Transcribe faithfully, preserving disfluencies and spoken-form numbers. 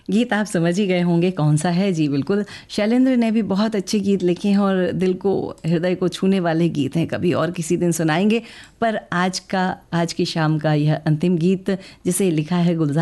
गीत आप समझ ही गए होंगे कौन सा है। जी बिल्कुल, शैलेंद्र ने भी बहुत अच्छे गीत लिखे हैं और दिल को, हृदय को छूने वाले गीत हैं। कभी और किसी दिन सुनाएंगे, पर आज का, आज की शाम का यह अंतिम गीत जिसे लिखा है गुलजार